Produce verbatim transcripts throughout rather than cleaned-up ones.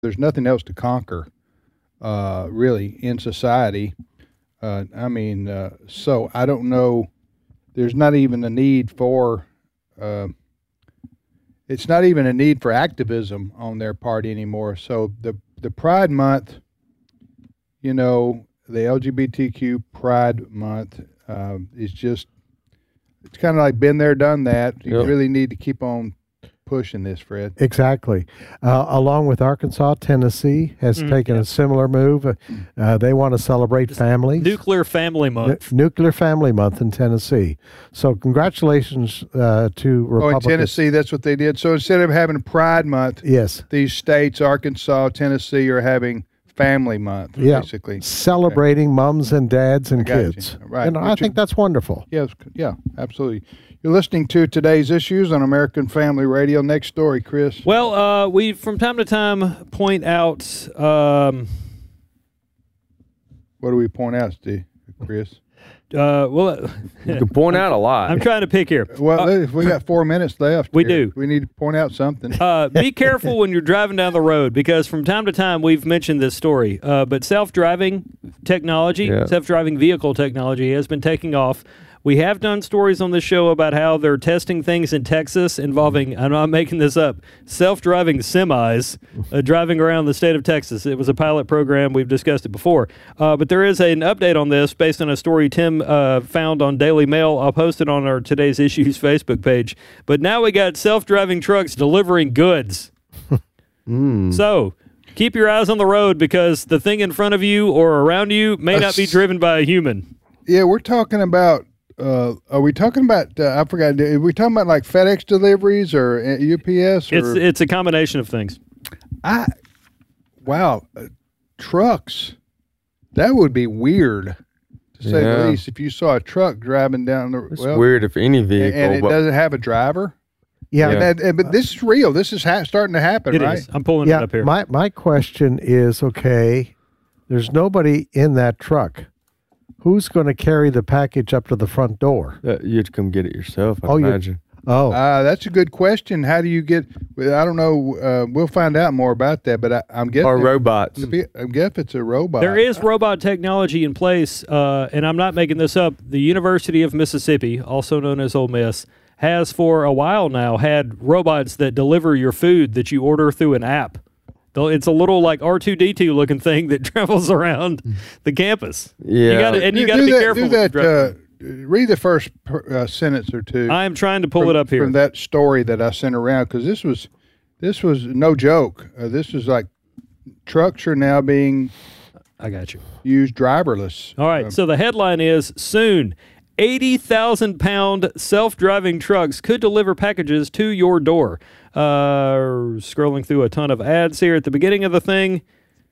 there's nothing else to conquer, uh, really, in society. Uh, I mean, uh, so I don't know. There's not even a need for. Uh, it's not even a need for activism on their part anymore. So the the Pride Month, you know, the L G B T Q Pride Month uh, is just. It's kind of like been there, done that. You Yep. really need to keep on pushing this, Fred. Exactly. Uh, along with Arkansas, Tennessee has Mm, taken yeah. a similar move. Uh, they want to celebrate families. Nuclear Family Month. Nu- Nuclear Family Month in Tennessee. So congratulations uh, to Oh, in Republicans. Tennessee, that's what they did. So instead of having a Pride Month, Yes. these states, Arkansas, Tennessee, are having Family Month, Yeah. basically. Celebrating mums and dads and I got you. kids. Right. And I Which think is- that's wonderful. Yes, yeah, absolutely. You're listening to Today's Issues on American Family Radio. Next story, Chris. Well, uh, we from time to time point out. Um, What do we point out, Steve, Chris? uh, well, You can point out a lot. I'm trying to pick here. Well, if we got four minutes left. We here. do. We need to point out something. Uh, be careful when you're driving down the road because from time to time we've mentioned this story. Uh, but self-driving technology, Yeah. self-driving vehicle technology has been taking off. We have done stories on this show about how they're testing things in Texas involving, I'm not making this up, self-driving semis uh, driving around the state of Texas. It was a pilot program. We've discussed it before. Uh, but there is an update on this based on a story Tim uh, found on Daily Mail. I'll post it on our Today's Issues Facebook page. But now we got self-driving trucks delivering goods. So keep your eyes on the road because the thing in front of you or around you may not be driven by a human. Yeah, we're talking about. Uh, are we talking about? Uh, I forgot. Are we talking about like FedEx deliveries or uh, U P S? Or, It's it's a combination of things. I. Wow, uh, trucks. That would be weird, to say Yeah. the least. If you saw a truck driving down the It's well, weird if any and, vehicle. and it but doesn't have a driver. Yeah. And that, and- but this is real. This is ha- starting to happen, It right? is. I'm pulling it Yeah. up here. My, my question is, okay, there's nobody in that truck. Who's going to carry the package up to the front door? uh, you'd come get it yourself, I Oh, you- imagine. Oh, Uh, that's a good question. How do you get? well, I don't know. Uh, we'll find out more about that. But I, I'm guessing. Or robots. I guess it's a robot. There is robot technology in place, uh, and I'm not making this up. The University of Mississippi, also known as Ole Miss, has for a while now had robots that deliver your food that you order through an app. Though it's a little like R two D two looking thing that travels around the campus. Yeah. You gotta, and you Do- got to do be that- careful. Do when you that. drive. Uh, read the first uh, sentence or two. I am trying to pull from, it up here. from that story that I sent around because this was this was no joke. Uh, this was like trucks are now being I got you. used driverless. All right, Um, so the headline is soon eighty thousand pound self-driving trucks could deliver packages to your door. Uh, scrolling through a ton of ads here at the beginning of the thing.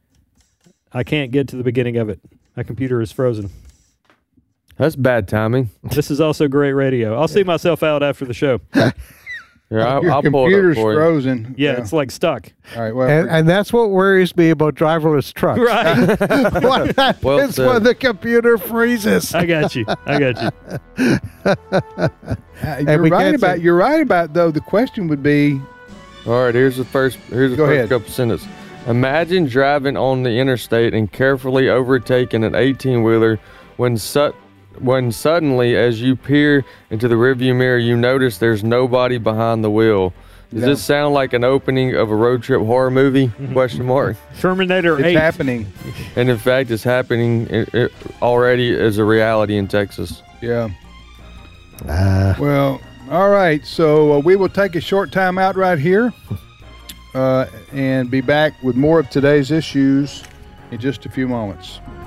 I can't get to the beginning of it. My computer is frozen. That's bad timing. This is also great radio. I'll see myself out after the show. Here, I'll, your I'll pull it computer's up for you. frozen. Yeah, it's like stuck. All right. Well, and, and that's what worries me about driverless trucks. Right. What happens Well said. when the computer freezes? I got you. I got you. uh, you're we right can't about. say- You're right about though. The question would be. All right, here's the first. Here's the Go first ahead. couple sentences. Imagine driving on the interstate and carefully overtaking an eighteen-wheeler when su- when suddenly, as you peer into the rearview mirror, you notice there's nobody behind the wheel. Does Yeah. this sound like an opening of a road trip horror movie? Question mark. Terminator It's eight. happening. And in fact, it's happening it, it already as a reality in Texas. Yeah. Uh, Well, all right. So uh, we will take a short time out right here uh, and be back with more of today's issues in just a few moments.